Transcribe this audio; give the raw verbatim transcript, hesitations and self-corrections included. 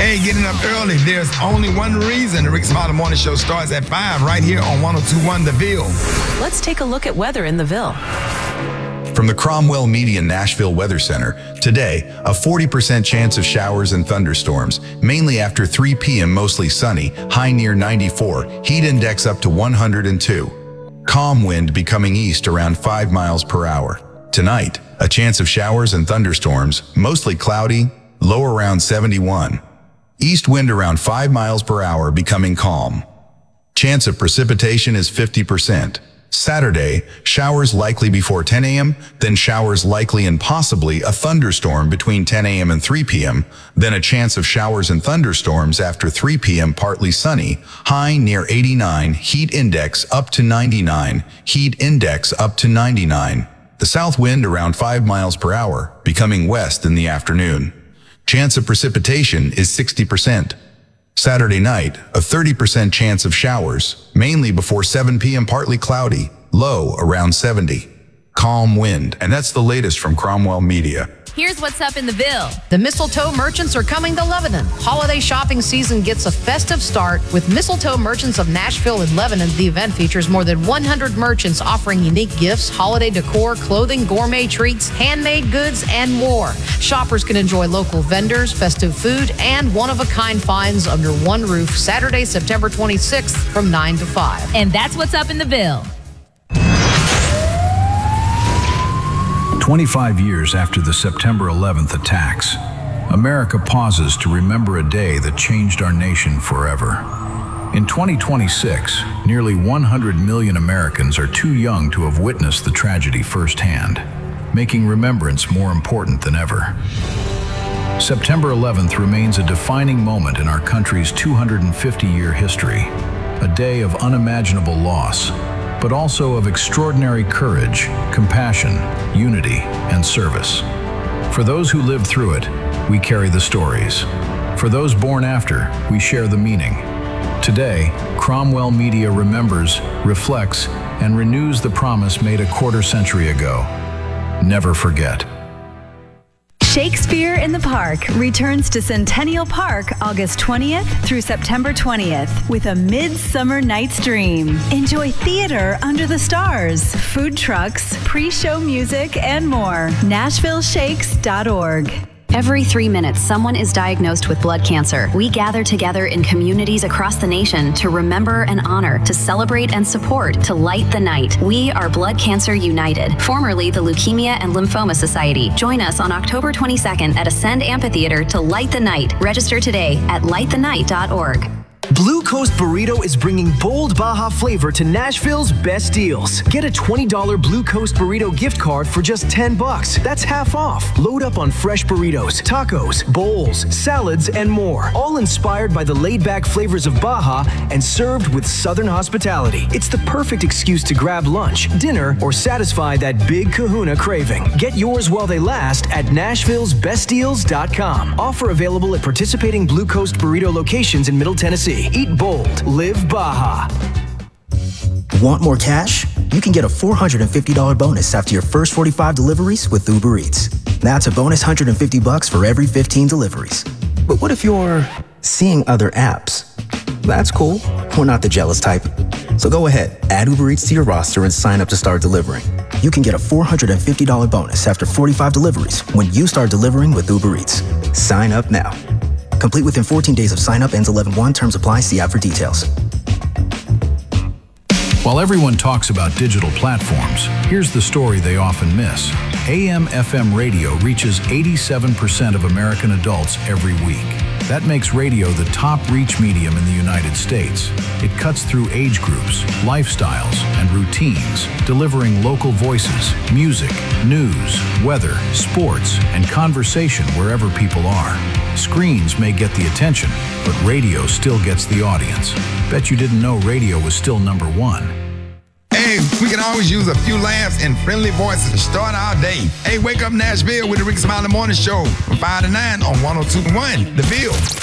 Hey, getting up early. There's only one reason the Rick Smiley Morning Show starts at five right here on one oh two point one The Ville. Let's take a look at weather in the Ville. From the Cromwell Media Nashville Weather Center, today, a forty percent chance of showers and thunderstorms, mainly after three p.m. mostly sunny, high near ninety-four, heat index up to one hundred two. Calm wind becoming east around five miles per hour. Tonight, a chance of showers and thunderstorms, mostly cloudy, low around seventy-one. East wind around five miles per hour becoming calm. Chance of precipitation is fifty percent. Saturday, showers likely before ten a.m., then showers likely and possibly a thunderstorm between ten a.m. and three p.m., then a chance of showers and thunderstorms after three p.m. partly sunny, high near eighty-nine, heat index up to ninety-nine, heat index up to ninety-nine. The south wind around five miles per hour, becoming west in the afternoon. Chance of precipitation is sixty percent. Saturday night, a thirty percent chance of showers, mainly before seven p.m. partly cloudy, low around seventy. Calm wind, and that's the latest from Cromwell Media. Here's what's up in the Ville. The Mistletoe Merchants are coming to Lebanon. Holiday shopping season gets a festive start with Mistletoe Merchants of Nashville and Lebanon. The event features more than one hundred merchants offering unique gifts, holiday decor, clothing, gourmet treats, handmade goods, and more. Shoppers can enjoy local vendors, festive food, and one-of-a-kind finds under one roof Saturday, September twenty-sixth from nine to five. And that's what's up in the Ville. twenty-five years after the September eleventh attacks, America pauses to remember a day that changed our nation forever. In twenty twenty-six, nearly one hundred million Americans are too young to have witnessed the tragedy firsthand, making remembrance more important than ever. September eleventh remains a defining moment in our country's two hundred fifty year history, a day of unimaginable loss, but also of extraordinary courage, compassion, unity, and service. For those who lived through it, we carry the stories. For those born after, we share the meaning. Today, Cromwell Media remembers, reflects, and renews the promise made a quarter century ago. Never forget. Shakespeare in the Park returns to Centennial Park August twentieth through September twentieth with a Midsummer Night's Dream. Enjoy theater under the stars, food trucks, pre-show music, and more. Nashville Shakes dot org. Every three minutes, someone is diagnosed with blood cancer. We gather together in communities across the nation to remember and honor, to celebrate and support, to light the night. We are Blood Cancer United, formerly the Leukemia and Lymphoma Society. Join us on October twenty-second at Ascend Amphitheater to light the night. Register today at light the night dot org. Blue Coast Burrito is bringing bold Baja flavor to Nashville's best deals. Get a twenty dollar Blue Coast Burrito gift card for just ten bucks. That's half off. Load up on fresh burritos, tacos, bowls, salads, and more. All inspired by the laid-back flavors of Baja and served with Southern hospitality. It's the perfect excuse to grab lunch, dinner, or satisfy that big kahuna craving. Get yours while they last at Nashville's best deals dot com. Offer available at participating Blue Coast Burrito locations in Middle Tennessee. Eat bold, live Baja. Want more cash? You can get a four hundred fifty dollars bonus after your first forty-five deliveries with Uber Eats. That's a bonus one hundred fifty bucks for every fifteen deliveries. But what if you're seeing other apps? That's cool. We're not the jealous type. So go ahead, add Uber Eats to your roster and sign up to start delivering. You can get a four hundred fifty dollars bonus after forty-five deliveries when you start delivering with Uber Eats. Sign up now. Complete within fourteen days of sign up, ends eleven one. Terms apply. See app for details. While everyone talks about digital platforms, here's the story they often miss. A M F M radio reaches eighty-seven percent of American adults every week. That makes radio the top reach medium in the United States. It cuts through age groups, lifestyles, and routines, delivering local voices, music, news, weather, sports, and conversation wherever people are. Screens may get the attention, but radio still gets the audience. Bet you didn't know radio was still number one. Hey, we can always use a few laughs and friendly voices to start our day. Hey, wake up Nashville with the Rick Smiley Morning Show from five to nine on one oh two point one The Ville.